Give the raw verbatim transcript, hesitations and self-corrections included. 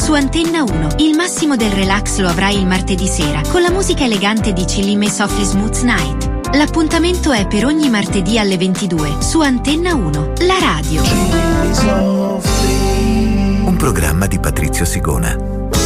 su Antenna uno. Il massimo del relax lo avrai il martedì sera con la musica elegante di Chillin' Me Softly Smooth Night. L'appuntamento è per ogni martedì alle ventidue su Antenna uno, la radio. Un programma di Patrizio Sigona.